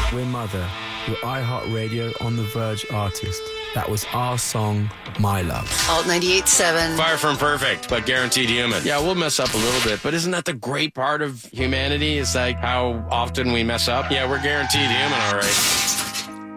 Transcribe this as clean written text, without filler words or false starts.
We're Mother, your iHeartRadio On The Verge artist. That was our song, My Love. Alt 98.7. Far from perfect, but guaranteed human. Yeah, we'll mess up a little bit, but isn't that the great part of humanity? Is like how often we mess up? Yeah, we're guaranteed human, all right.